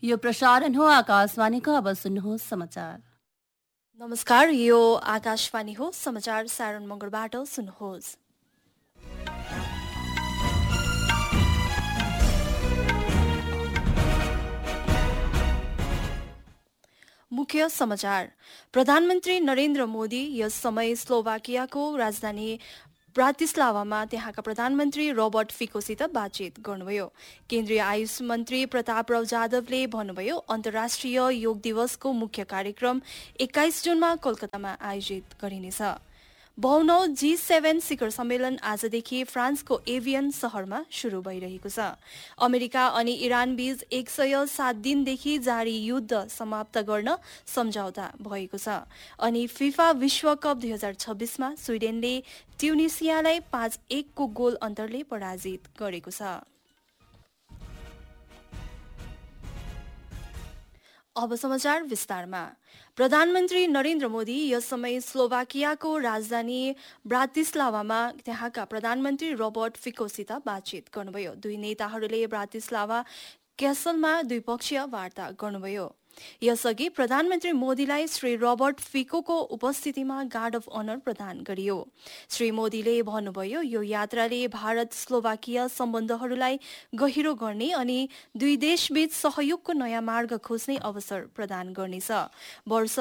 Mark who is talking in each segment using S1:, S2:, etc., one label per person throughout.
S1: यो प्रसारण हो आकाशवाणीको। अब सुन्नुहोस् समाचार।
S2: नमस्कार, यो आकाशवाणी हो। समाचार सारण मङ्गलबाट सुन्नुहोस्। मुख्य समाचार। प्रधानमन्त्री नरेन्द्र मोदी यस समय स्लोभाकियाको राजधानी ब्रातिस्लावामा त्यहाँका प्रधानमन्त्री रोबर्ट फिकोसित बातचित गर्नुभयो। केन्द्रीय आयुष मन्त्री प्रतापराव जाधवले भन्नुभयो, अन्तर्राष्ट्रिय योग दिवसको मुख्य कार्यक्रम 21 जुनमा कोलकातामा आयोजित गरिनेछ। 52औं G7 शिखर सम्मेलन आजदेखि फ्रान्सको एभियन शहरमा शुरू भइरहेको छ। अमेरिका अनि इरान बीच 107 दिनदेखि जारी युद्ध समाप्त गर्न सम्झौता भएको छ। अनि फिफा विश्वकप 2026मा स्विडेनले ट्युनिसियालाई 5-1 को गोल अन्तरले पराजित गरेको छ। अब समाचार विस्तारमा। प्रधानमन्त्री नरेन्द्र मोदी यस समय स्लोभाकियाको राजधानी ब्रातिस्लावामा त्यहाँका प्रधानमन्त्री रोबर्ट फिकोसित बातचित गर्नुभयो। दुई नेताहरूले ब्रातिस्लावा क्यासलमा द्विपक्षीय वार्ता गर्नुभयो। यसअघि प्रधानमन्त्री मोदीलाई श्री रोबर्ट फिकोको उपस्थितिमा गार्ड अफ अनर प्रदान गरियो। श्री मोदीले भन्नुभयो, यो यात्राले भारत स्लोभाकिया सम्बन्धहरूलाई गहिरो गर्ने अनि दुई देशबीच सहयोगको नयाँ मार्ग खोज्ने अवसर प्रदान गर्नेछ। वर्ष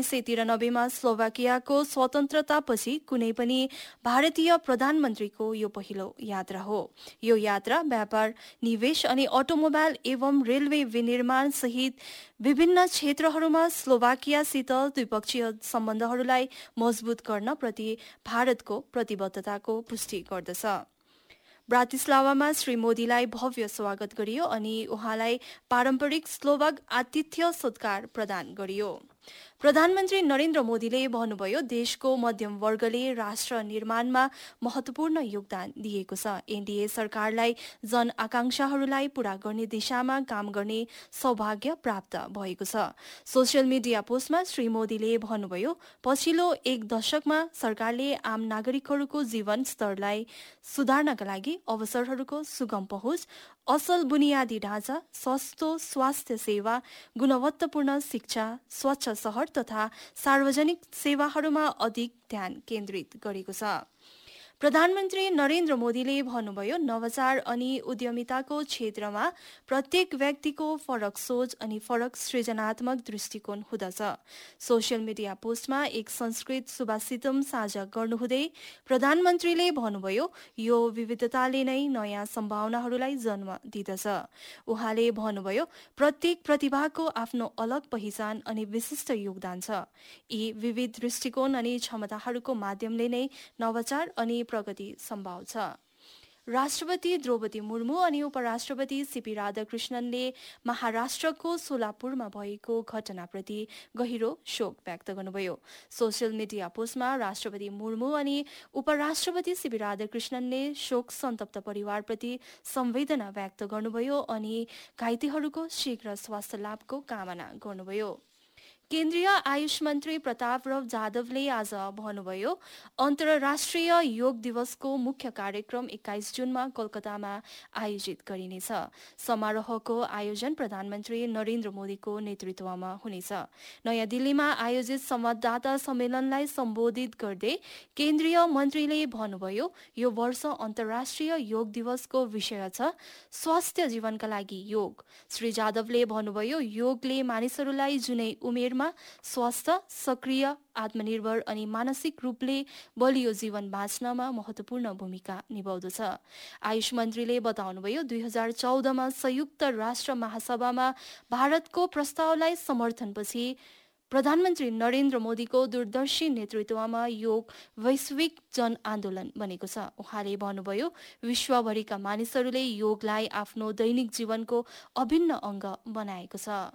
S2: 1993मा स्लोभाकियाको स्वतन्त्रतापछि कुनै पनि भारतीय प्रधानमन्त्रीको यो पहिलो यात्रा हो। यो यात्रा व्यापार, निवेश अनि अटोमोबाइल एवं रेलवे विनिर्माण सहित विभिन्न क्षेत्रहरूमा स्लोभाकियासित द्विपक्षीय सम्बन्धहरूलाई मजबुत गर्न प्रति भारतको प्रतिबद्धताको पुष्टि गर्दछ। ब्रातिस्लावामा श्री मोदीलाई भव्य स्वागत गरियो अनि उहाँलाई पारम्परिक स्लोभाक आतिथ्य सत्कार प्रदान गरियो। प्रधानमन्त्री नरेन्द्र मोदीले भन्नुभयो, देशको मध्यम वर्गले राष्ट्र निर्माणमा महत्वपूर्ण योगदान दिएको छ। एनडीए सरकारलाई जन आकांक्षाहरूलाई पूरा गर्ने दिशामा काम गर्ने सौभाग्य प्राप्त भएको छ। सोसियल मिडिया पोस्टमा श्री मोदीले भन्नुभयो, पछिल्लो एक दशकमा सरकारले आम नागरिकहरूको जीवन स्तरलाई सुधार्नका लागि अवसरहरूको सुगम पहुँच, असल बुनियादी ढाँचा, सस्तो स्वास्थ्य सेवा, गुणवत्तापूर्ण शिक्षा, स्वच्छ शहर तथा सार्वजनिक सेवाहरूमा अधिक ध्यान केन्द्रित गरेको छ। प्रधानमन्त्री नरेन्द्र मोदीले भन्नुभयो, नवाचार अनि उद्यमिताको क्षेत्रमा प्रत्येक व्यक्तिको फरक सोच अनि फरक सृजनात्मक दृष्टिकोण हुँदछ। सोसियल मिडिया पोस्टमा एक संस्कृत सुभाषितम साझा गर्नुहुँदै प्रधानमन्त्रीले भन्नुभयो, यो विविधताले नै नयाँ सम्भावनाहरूलाई जन्म दिँदछ। उहाँले भन्नुभयो, प्रत्येक प्रतिभाको आफ्नो अलग पहिचान अनि विशिष्ट योगदान छ। यी विविध दृष्टिकोण अनि क्षमताहरूको माध्यमले नै नवाचार अनि प्रगति सम्भव छ। राष्ट्रपति द्रौपदी मुर्मू अनि उपराष्ट्रपति सीपी राधाकृष्णनले महाराष्ट्रको सोलापुरमा भएको घटनाप्रति गहिरो शोक व्यक्त गर्नुभयो। सोसियल मिडिया पोस्टमा राष्ट्रपति मुर्मू अनि उपराष्ट्रपति सीपी राधाकृष्णनले शोक सन्तप्त परिवारप्रति संवेदना व्यक्त गर्नुभयो अनि घाइतेहरूको शीघ्र स्वास्थ्य लाभको कामना गर्नुभयो। केन्द्रीय आयुष मन्त्री प्रतापराव जाधवले आज भन्नुभयो, अन्तर्राष्ट्रिय योग दिवसको मुख्य कार्यक्रम 21 जुनमा कोलकातामा आयोजित गरिनेछ। समारोहको आयोजन प्रधानमन्त्री नरेन्द्र मोदीको नेतृत्वमा हुनेछ। नयाँ दिल्लीमा आयोजित संवाददाता सम्मेलनलाई सम्बोधित गर्दै केन्द्रीय मन्त्रीले भन्नुभयो, यो वर्ष अन्तर्राष्ट्रिय योग दिवसको विषय छ स्वास्थ्य जीवनका लागि योग। श्री जाधवले भन्नुभयो, योगले मानिसहरूलाई जुनै उमेर स्वस्थ, सक्रिय, आत्मनिर्भर अनि मानसिक रूपले बलियो जीवन बाँच्नमा महत्वपूर्ण भूमिका निभाउँदछ। आयुष मन्त्रीले बताउनुभयो, 2014मा संयुक्त राष्ट्र महासभामा भारतको प्रस्तावलाई समर्थनपछि प्रधानमन्त्री नरेन्द्र मोदीको दूरदर्शी नेतृत्वमा योग वैश्विक जन आन्दोलन बनेको छ। उहाँले भन्नुभयो, विश्वभरिका मानिसहरूले योगलाई आफ्नो दैनिक जीवनको अभिन्न अङ्ग बनाएको छ।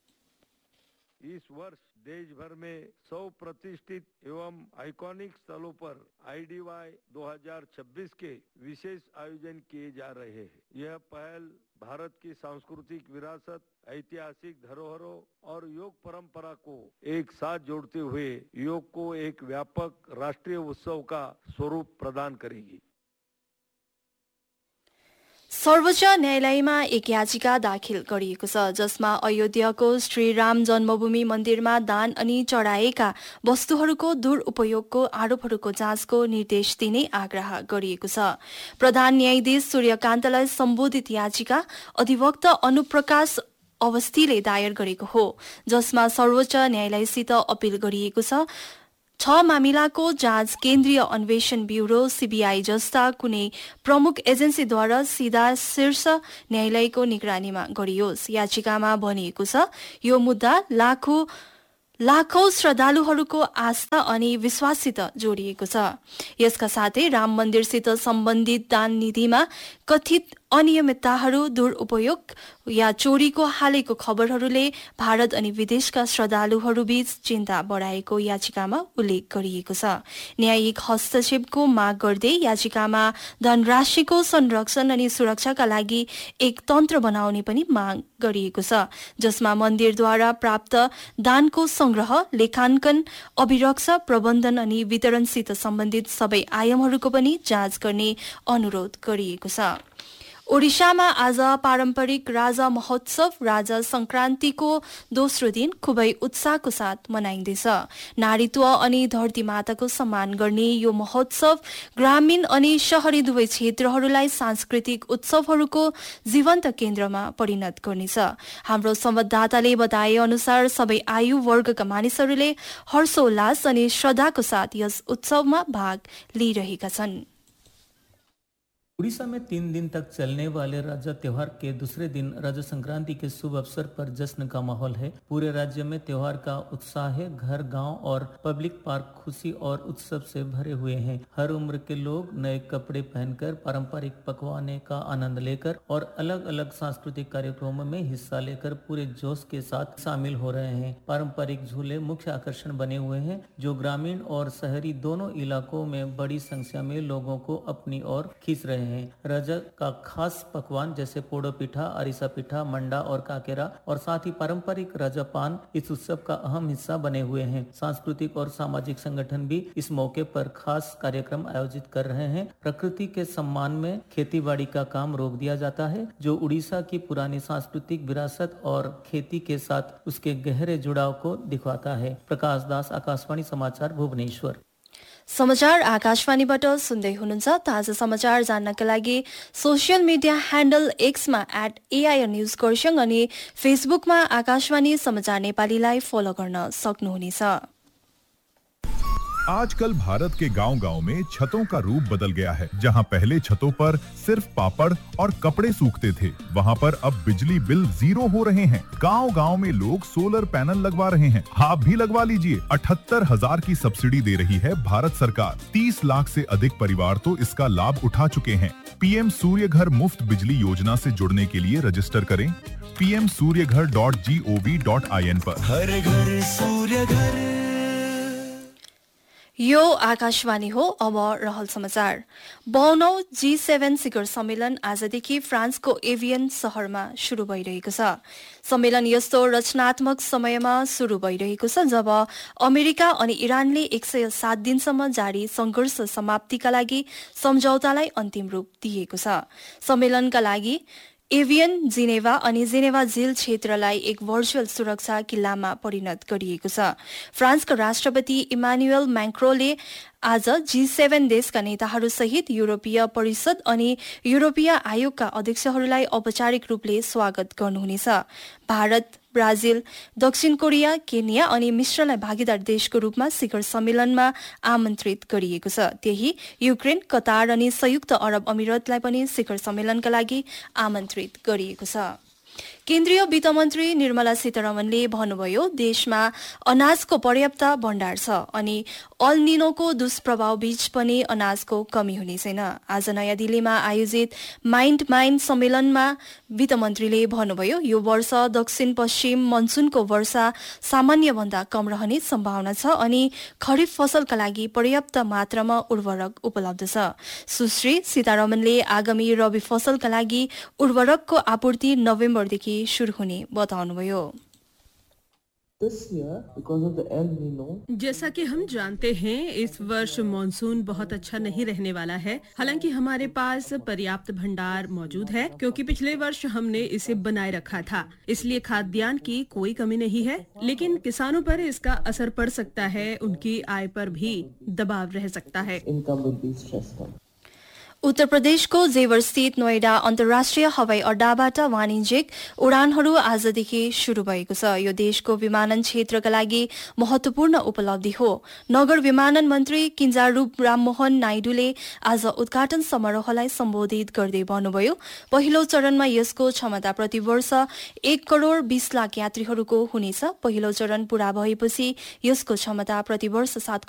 S3: इस वर्ष देश भर में 100 प्रतिष्ठित एवं आइकॉनिक स्थलों पर IDY 2026 के विशेष आयोजन किए जा रहे हैं। यह पहल भारत की सांस्कृतिक विरासत, ऐतिहासिक धरोहरों और योग परंपरा को एक साथ जोड़ते हुए योग को एक व्यापक राष्ट्रीय उत्सव का स्वरूप प्रदान करेगी।
S2: सर्वोच्च न्यायालयमा एक याचिका दाखिल गरिएको छ जसमा अयोध्याको श्रीराम जन्मभूमि मन्दिरमा दान अनि चढाएका वस्तुहरूको दुरुपयोगको आरोपहरूको जाँचको निर्देश दिने आग्रह गरिएको छ। प्रधान न्यायाधीश सूर्यकान्तलाई सम्बोधित याचिका अधिवक्ता अनुप्रकाश अवस्थीले दायर गरेको हो, जसमा सर्वोच्च न्यायालयसित अपील गरिएको छ 6 मामिलाको जाँच केन्द्रीय अन्वेषण ब्यूरो सीबीआई जस्ता कुनै प्रमुख एजेन्सीद्वारा सीधा शीर्ष न्यायालयको निगरानीमा गरियोस्। याचिकामा भनिएको छ यो मुद्दा लाखौं श्रद्धालुहरूको आस्था अनि विश्वाससित जोडिएको छ। यसका साथै राम मन्दिरसित सम्बन्धित दान निधिमा कथित अनियमितताहरू, दुरुपयोग या चोरीको हालैको खबरहरूले भारत अनि विदेशका श्रद्धालुहरूबीच चिन्ता बढाएको याचिकामा उल्लेख गरिएको छ। न्यायिक हस्तक्षेपको माग गर्दै याचिकामा धनराशिको संरक्षण अनि सुरक्षाका लागि एक तन्त्र बनाउने पनि माग गरिएको छ, जसमा मन्दिरद्वारा प्राप्त दानको संग्रह, लेखाङ्कन, अभिरक्षा, प्रबन्धन अनि वितरणसित सम्बन्धित सबै आयामहरूको पनि जाँच गर्ने अनुरोध गरिएको छ। ओडिशामा आज पारम्परिक राजा महोत्सव राजा संक्रान्तिको दोस्रो दिन खुबै उत्साहको साथ मनाइँदैछ। नारीत्व अनि धरती माताको सम्मान गर्ने यो महोत्सव ग्रामीण अनि शहरी दुवै क्षेत्रहरूलाई सांस्कृतिक उत्सवहरूको जीवन्त केन्द्रमा परिणत गर्नेछ। हाम्रो संवाददाताले बताए अनुसार सबै आयु वर्गका मानिसहरूले हर्षोल्लास अनि श्रद्धाको साथ यस उत्सवमा भाग लिइरहेका छन्।
S4: उड़ीसा में 3 दिन तक चलने वाले राजा त्योहार के दूसरे दिन राजा संक्रांति के शुभ अवसर पर जश्न का माहौल है। पूरे राज्य में त्योहार का उत्साह है। घर, गांव और पब्लिक पार्क खुशी और उत्सव से भरे हुए हैं। हर उम्र के लोग नए कपड़े पहनकर पारंपरिक पकवाने का आनंद लेकर और अलग अलग सांस्कृतिक कार्यक्रमों में हिस्सा लेकर पूरे जोश के साथ शामिल हो रहे हैं। पारंपरिक झूले मुख्य आकर्षण बने हुए हैं, जो ग्रामीण और शहरी दोनों इलाकों में बड़ी संख्या में लोगों को अपनी ओर खींच रहे हैं। राजा का खास पकवान जैसे पोड़ो पिठा, अरिसा पिठा, मंडा और काकेरा और साथ ही पारंपरिक राजा पान इस उत्सव का अहम हिस्सा बने हुए हैं। सांस्कृतिक और सामाजिक संगठन भी इस मौके पर खास कार्यक्रम आयोजित कर रहे हैं। प्रकृति के सम्मान में खेतीबाड़ी का काम रोक दिया जाता है, जो उड़ीसा की पुरानी सांस्कृतिक विरासत और खेती के साथ उसके गहरे जुड़ाव को दिखाता है। प्रकाश दास, आकाशवाणी समाचार, भुवनेश्वर।
S2: समाचार आकाशवाणीबाट सुन्दै हुनुहुन्छ। ताजा समाचार जान्नका लागि social media handle एक्समा @AIR news Kurseong अनि फेसबुकमा आकाशवाणी समाचार नेपालीलाई फलो गर्न सक्नुहुनेछ।
S5: आजकल भारत के गांव-गांव में छतों का रूप बदल गया है। जहां पहले छतों पर सिर्फ पापड़ और कपड़े सूखते थे, वहां पर अब बिजली बिल 0 हो रहे हैं। गांव-गांव में लोग सोलर पैनल लगवा रहे हैं। आप भी लगवा लीजिए। 78,000 की सब्सिडी दे रही है भारत सरकार। 30 लाख से अधिक परिवार तो इसका लाभ उठा चुके हैं। पीएम सूर्य घर मुफ्त बिजली योजना से जुड़ने के लिए रजिस्टर करें pmsuryaghar.gov.in पर।
S6: हर घर सूर्य घर।
S2: यो आकाशवाणी हो। अब रहल समाचार। 52औं G7 शिखर सम्मेलन आजदेखि फ्रान्सको एभियन शहरमा शुरू भइरहेको छ। सम्मेलन यस्तो रचनात्मक समयमा शुरू भइरहेको छ जब अमेरिका अनि इरानले 107 दिनसम्म जारी संघर्ष समाप्तिका लागि सम्झौतालाई अन्तिम रूप दिएको छ। सम्मेलनका लागि एभियन जिनेभा अनि जिनेभा झील क्षेत्रलाई एक भर्चुअल सुरक्षा किल्लामा परिणत गरिएको छ। फ्रान्सका राष्ट्रपति इमानुएल मैक्रोले आज G7 देशका नेताहरू सहित यूरोपीय परिषद अनि यूरोपीय आयोगका अध्यक्षहरूलाई औपचारिक रूपले स्वागत गर्नुहुनेछ। भारत, ब्राजिल, दक्षिण कोरिया, केन्या अनि मिश्रलाई भागीदार देशको रूपमा शिखर सम्मेलनमा आमन्त्रित गरिएको छ। त्यही युक्रेन, कतार अनि संयुक्त अरब अमिरतलाई पनि शिखर सम्मेलनका लागि आमन्त्रित गरिएको छ। केन्द्रीय वित्त मन्त्री निर्मला सीतारमणले भन्नुभयो देशमा अनाजको पर्याप्त भण्डार छ अनि अल निनोको दुष्प्रभाव बीच पनि अनाजको कमी हुने छैन। आज नयाँ दिल्लीमा आयोजित माइन्ड सम्मेलनमा वित्त मन्त्रीले भन्नुभयो यो वर्ष दक्षिण पश्चिम मनसुनको वर्षा सामान्य भन्दा कम रहने सम्भावना छ अनि खरिफ फसलका लागि पर्याप्त मात्रामा उर्वरक उपलब्ध छ। सुश्री सीतारमणले आगामी रबी फसलका लागि उर्वरकको आपूर्ति नोभेम्बरदेखि शुरू हुने बताउनुभयो।
S7: जैसा कि हम जानते हैं, इस वर्ष मॉनसून बहुत अच्छा नहीं रहने वाला है। हालांकि हमारे पास पर्याप्त भंडार मौजूद है, क्योंकि पिछले वर्ष हमने इसे बनाए रखा था, इसलिए खाद्यान्न की कोई कमी नहीं है। लेकिन किसानों पर इसका असर पड़ सकता है, उनकी आय पर भी दबाव रह सकता है।
S2: उत्तर प्रदेशको जेवर स्थित नोएडा अन्तर्राष्ट्रिय हवाई अड्डाबाट वाणिज्यिक उडानहरू आजदेखि शुरू भएको छ। यो देशको विमानन क्षेत्रका लागि महत्वपूर्ण उपलब्धि हो। नगर विमानन मन्त्री किन्जारूप राममोहन नाइडूले आज उद्घाटन समारोहलाई सम्बोधित गर्दै भन्नुभयो, पहिलो चरणमा यसको क्षमता प्रति वर्ष 1 करोड़ 20 लाख यात्रीहरूको हुनेछ। पहिलो चरण पूरा भएपछि यसको क्षमता प्रति वर्ष 7